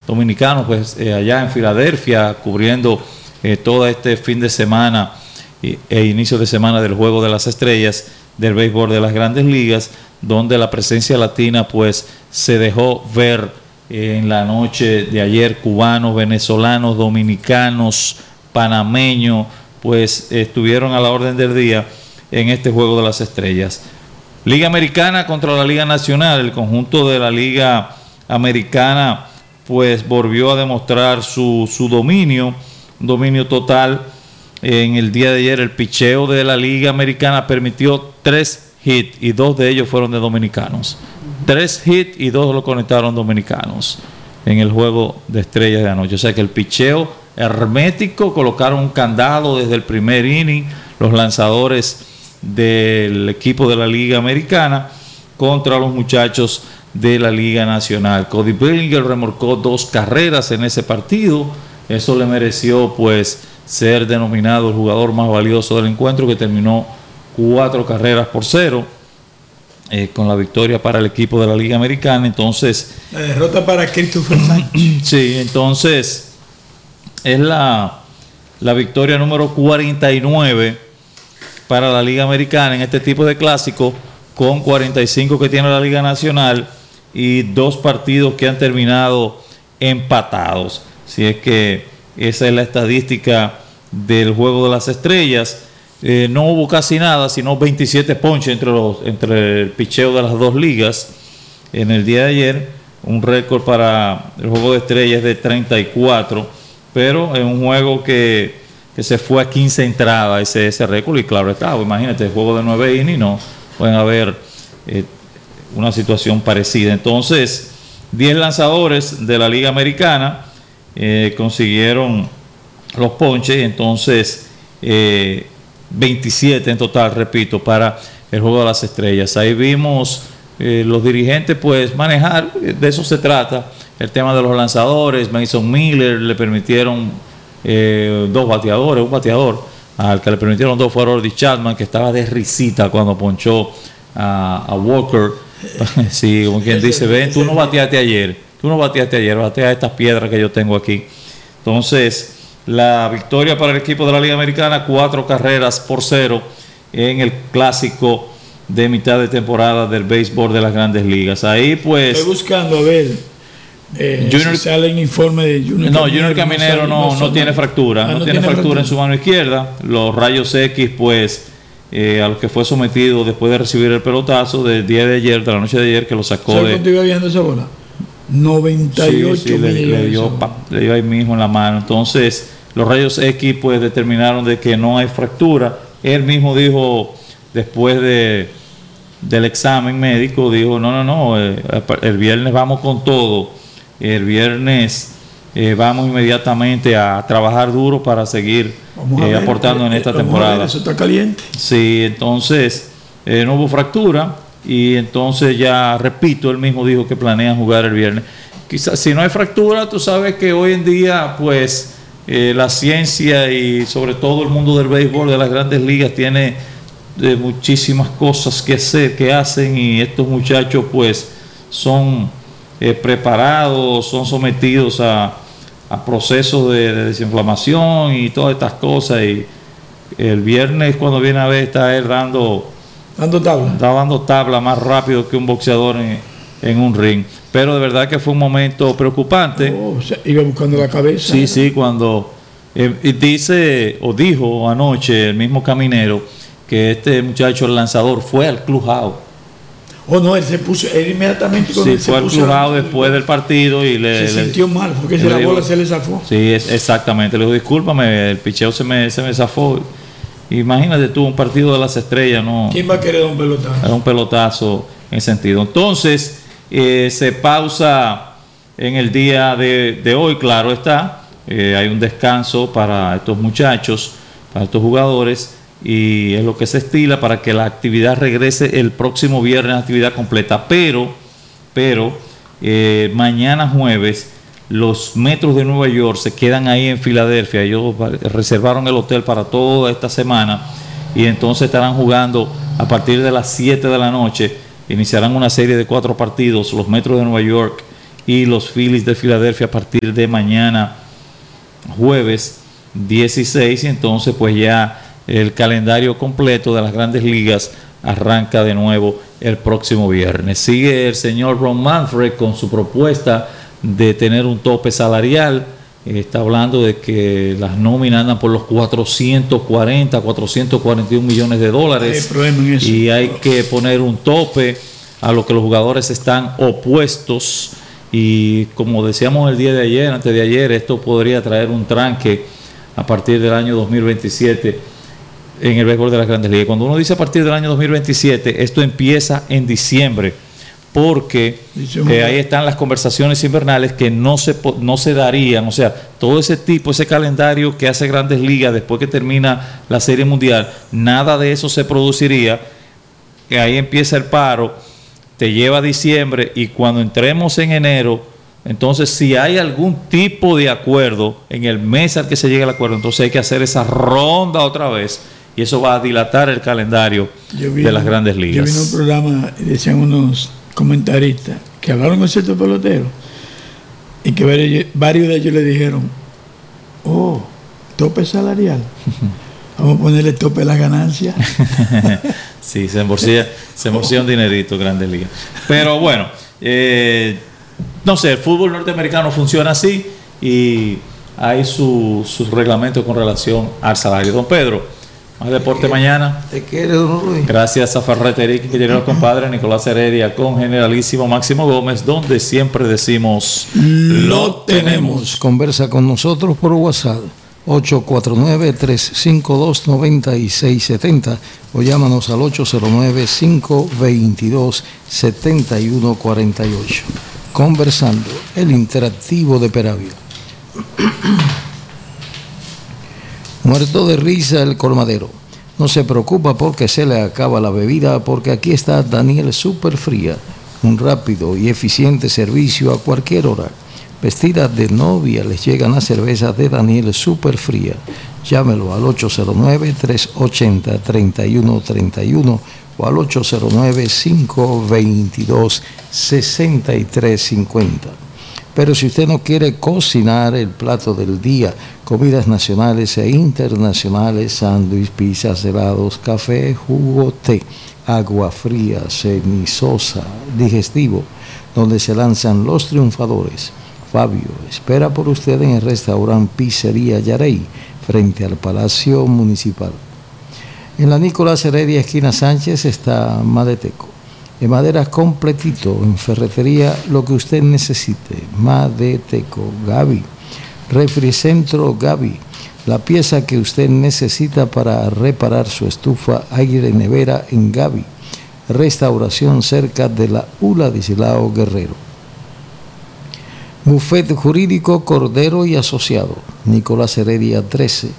dominicanos, pues allá en Filadelfia, cubriendo todo este fin de semana e inicio de semana del Juego de las Estrellas del béisbol de las Grandes Ligas, donde la presencia latina pues se dejó ver en la noche de ayer. Cubanos, venezolanos, dominicanos, panameños, pues estuvieron a la orden del día en este Juego de las Estrellas. Liga Americana contra la Liga Nacional. El conjunto de la Liga Americana pues volvió a demostrar su dominio, un dominio total. En el día de ayer el picheo de la Liga Americana permitió 3 hits y 2 de ellos fueron de dominicanos. 3 hits y 2 lo conectaron dominicanos en el Juego de Estrellas de anoche. O sea que el picheo hermético, colocaron un candado desde el primer inning los lanzadores del equipo de la Liga Americana contra los muchachos de la Liga Nacional. Cody Bellinger remolcó 2 carreras en ese partido. Eso le mereció pues ser denominado el jugador más valioso del encuentro, que terminó 4 carreras por 0 con la victoria para el equipo de la Liga Americana. Entonces, la derrota para Christopher Sánchez. Sí, entonces es la victoria número 49 para la Liga Americana en este tipo de clásico, con 45 que tiene la Liga Nacional y 2 partidos que han terminado empatados. Si es que esa es la estadística del Juego de las Estrellas. No hubo casi nada, sino 27 ponches entre el picheo de las 2 ligas en el día de ayer. Un récord para el Juego de Estrellas de 34, pero en un juego que se fue a 15 entradas ese récord. Y claro está, imagínate, el juego de 9 innings, no pueden haber una situación parecida. Entonces, 10 lanzadores de la Liga Americana consiguieron los ponches, y entonces 27 en total, repito, para el Juego de las Estrellas. Ahí vimos los dirigentes pues manejar, de eso se trata, el tema de los lanzadores. Mason Miller le permitieron 2 bateadores, un bateador al que le permitieron 2 fue Aroldis Chapman, que estaba de risita cuando ponchó a Walker. Sí, como quien dice, ven, tú no bateaste ayer, batea estas piedras que yo tengo aquí. Entonces, la victoria para el equipo de la Liga Americana, 4 carreras por 0 en el clásico de mitad de temporada del béisbol de las Grandes Ligas. Ahí pues estoy buscando a ver Junior, si sale el informe de Junior. No, Junior Caminero no tiene fractura, no tiene fractura en su mano izquierda. Los rayos X pues a los que fue sometido después de recibir el pelotazo del día de ayer, de la noche de ayer, que lo sacó. ¿Sabes cuánto iba viendo esa bola? 98 sí, le dio ahí mismo en la mano. Entonces los rayos X pues determinaron de que no hay fractura. Él mismo dijo después del examen médico, dijo no, el viernes vamos con todo. El viernes vamos inmediatamente a trabajar duro para seguir aportando en esta temporada. Eso está caliente. Sí, entonces no hubo fractura. Y entonces ya, repito, él mismo dijo que planean jugar el viernes. Quizás si no hay fractura, tú sabes que hoy en día pues la ciencia y sobre todo el mundo del béisbol de las Grandes Ligas tiene muchísimas cosas que hacer, que hacen, y estos muchachos pues son preparados, son sometidos a procesos de desinflamación y todas estas cosas. Y el viernes, cuando viene a ver, está él dando tabla más rápido que un boxeador en un ring. Pero de verdad que fue un momento preocupante. O sea, iba buscando la cabeza. Sí, cuando dijo anoche el mismo Caminero que este muchacho, el lanzador, fue al clubhouse. No, él inmediatamente cuando fue al clubhouse después del partido y se sintió mal porque la bola se le zafó. Sí, exactamente. Le dijo, discúlpame, el picheo se me zafó. Imagínate tú, un partido de las estrellas, ¿no? ¿Quién va a querer dar un pelotazo? Era un pelotazo en ese sentido. Entonces, se pausa en el día de hoy, claro está. Hay un descanso para estos muchachos, para estos jugadores, y es lo que se estila para que la actividad regrese el próximo viernes, actividad completa. Pero mañana jueves, los Metros de Nueva York se quedan ahí en Filadelfia. Ellos reservaron el hotel para toda esta semana y entonces estarán jugando a partir de las 7 de la noche. Iniciarán una serie de 4 partidos, los Metros de Nueva York y los Phillies de Filadelfia a partir de mañana jueves 16, y entonces pues ya el calendario completo de las Grandes Ligas arranca de nuevo el próximo viernes. Sigue el señor Ron Manfred con su propuesta de tener un tope salarial. Está hablando de que las nóminas andan por los 441 millones de dólares y hay que poner un tope a lo que los jugadores están opuestos, y como decíamos el día de ayer, antes de ayer, esto podría traer un tranque a partir del año 2027 en el béisbol de las Grandes Ligas. Cuando uno dice a partir del año 2027, esto empieza en diciembre, porque ahí están las conversaciones invernales que no se darían. O sea, todo ese calendario que hace Grandes Ligas después que termina la Serie Mundial, nada de eso se produciría. Ahí empieza el paro, te lleva a diciembre, y cuando entremos en enero, entonces si hay algún tipo de acuerdo en el mes al que se llegue al acuerdo, entonces hay que hacer esa ronda otra vez, y eso va a dilatar el calendario de las Grandes Ligas. Yo vi un programa y decían unos comentaristas que hablaron con ciertos peloteros y que varios de ellos le dijeron: oh, tope salarial, vamos a ponerle tope a las ganancias. Sí, se embolsilla un dinerito Grandes Ligas. Pero bueno, no sé, el fútbol norteamericano funciona así y hay sus reglamentos con relación al salario. Don Pedro, más deporte mañana. ¿Te quiere, don Luis? Gracias a Ferretería, que tiene los compadres Nicolás Heredia con Generalísimo Máximo Gómez, donde siempre decimos lo tenemos. Conversa con nosotros por WhatsApp 849-352-9670 o llámanos al 809-522-7148. Conversando, el interactivo de Peravia. Muerto de risa el colmadero. No se preocupa porque se le acaba la bebida, porque aquí está Daniel Superfría, un rápido y eficiente servicio a cualquier hora. Vestidas de novia les llegan las cervezas de Daniel Superfría. Llámelo al 809-380-3131 o al 809-522-6350. Pero si usted no quiere cocinar el plato del día, comidas nacionales e internacionales, sándwich, pizzas, helados, café, jugo, té, agua fría, semisosa, digestivo, donde se lanzan los triunfadores. Fabio espera por usted en el restaurante Pizzería Yarey, frente al Palacio Municipal. En la Nicolás Heredia, esquina Sánchez, está Madeteco. De madera completito, en ferretería, lo que usted necesite. Madeteco, Gaby. Refricentro Gaby, la pieza que usted necesita para reparar su estufa, aire, nevera en Gaby. Restauración cerca de la ULA de Silao Guerrero. Bufete Jurídico Cordero y Asociado, Nicolás Heredia 13,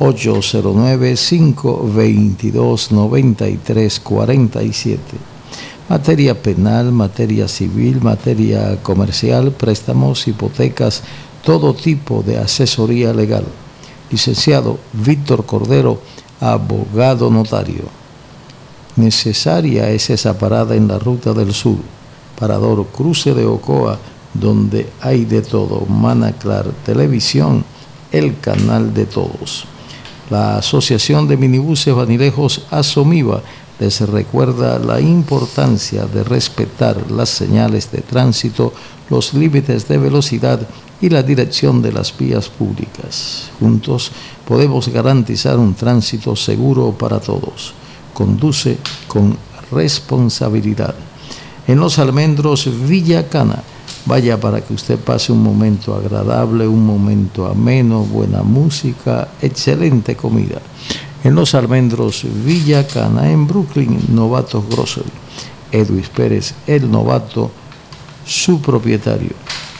809-522-9347. Materia penal, materia civil, materia comercial, préstamos, hipotecas, todo tipo de asesoría legal. Licenciado Víctor Cordero, abogado notario. Necesaria es esa parada en la Ruta del Sur, Parador Cruce de Ocoa, donde hay de todo. Manaclar Televisión, el canal de todos. La Asociación de Minibuses Vanilejos Asomiva les recuerda la importancia de respetar las señales de tránsito, los límites de velocidad y la dirección de las vías públicas. Juntos podemos garantizar un tránsito seguro para todos. Conduce con responsabilidad. En Los Almendros, Villa Cana. Vaya para que usted pase un momento agradable, un momento ameno, buena música, excelente comida. En Los Almendros, Villa Cana, en Brooklyn, Novato Grocery. Edwin Pérez, el novato, su propietario.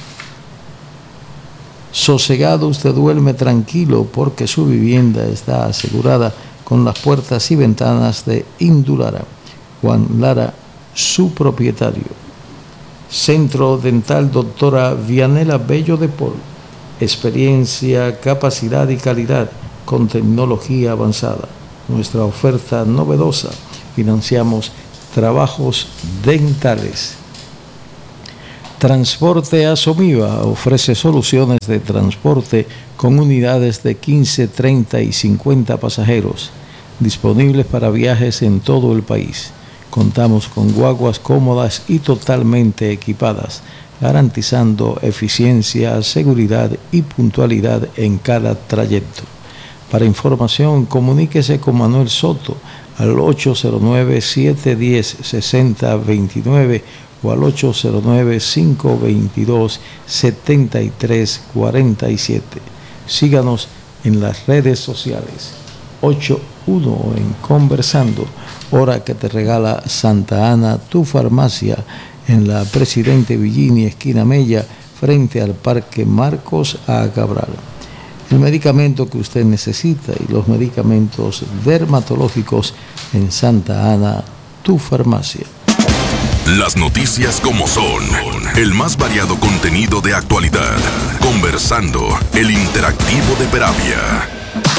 Sosegado, usted duerme tranquilo porque su vivienda está asegurada con las puertas y ventanas de Indulara. Juan Lara, su propietario. Centro Dental Doctora Vianela Bello de Paul. Experiencia, capacidad y calidad con tecnología avanzada. Nuestra oferta novedosa. Financiamos trabajos dentales. Transporte Asomiva ofrece soluciones de transporte con unidades de 15, 30 y 50 pasajeros, disponibles para viajes en todo el país. Contamos con guaguas cómodas y totalmente equipadas, garantizando eficiencia, seguridad y puntualidad en cada trayecto. Para información, comuníquese con Manuel Soto al 809-710-6029 o al 809-522-7347. Síganos en las redes sociales. 8.1 en Conversando, hora que te regala Santa Ana, tu farmacia, en la Presidente Villini, esquina Mella, frente al Parque Marcos A. Cabral. El medicamento que usted necesita y los medicamentos dermatológicos en Santa Ana, tu farmacia. Las noticias como son, el más variado contenido de actualidad. Conversando, el interactivo de Peravia.